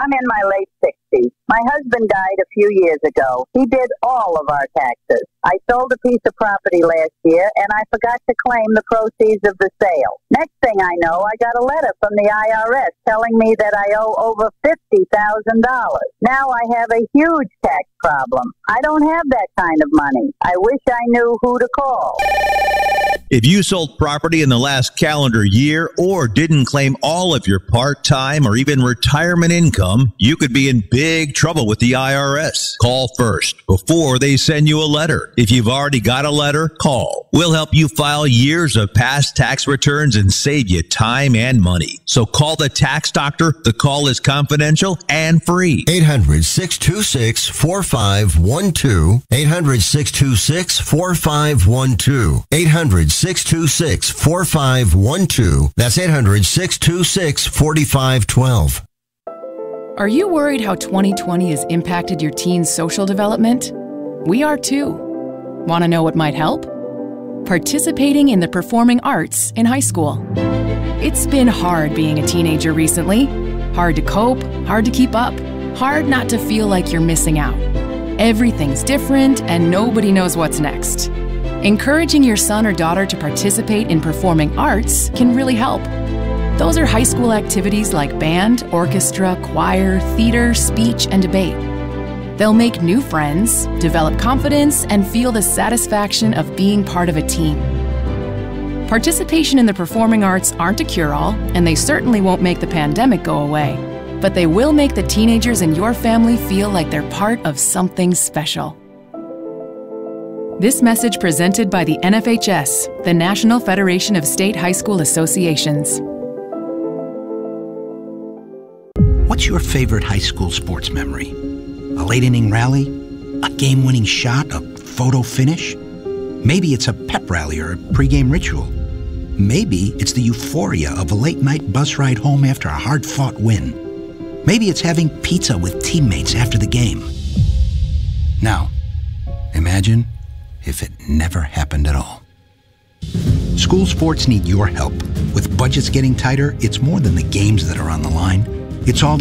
I'm in my late 60s. My husband died a few years ago. He did all of our taxes. I sold a piece of property last year, and I forgot to claim the proceeds of the sale. Next thing I know, I got a letter from the IRS telling me that I owe over $50,000. Now I have a huge tax problem. I don't have that kind of money. I wish I knew who to call. If you sold property in the last calendar year or didn't claim all of your part-time or even retirement income, you could be in big trouble with the IRS. Call first before they send you a letter. If you've already got a letter, call. We'll help you file years of past tax returns and save you time and money. So call the tax doctor. The call is confidential and free. 800-626-4512. 800-626-4512. 800-626-4512. That's 800-626-4512. Are you worried how 2020 has impacted your teen's social development? We are too. Want to know what might help? Participating in the performing arts in high school. It's been hard being a teenager recently. Hard to cope, hard to keep up, hard not to feel like you're missing out. Everything's different and nobody knows what's next. Encouraging your son or daughter to participate in performing arts can really help. Those are high school activities like band, orchestra, choir, theater, speech, and debate. They'll make new friends, develop confidence, and feel the satisfaction of being part of a team. Participation in the performing arts aren't a cure-all, and they certainly won't make the pandemic go away, but they will make the teenagers in your family feel like they're part of something special. This message presented by the NFHS, the National Federation of State High School Associations. What's your favorite high school sports memory? A late-inning rally? A game-winning shot? A photo finish? Maybe it's a pep rally or a pregame ritual. Maybe it's the euphoria of a late-night bus ride home after a hard-fought win. Maybe it's having pizza with teammates after the game. Now, imagine if it never happened at all. School sports need your help. With budgets getting tighter, it's more than the games that are on the line. It's all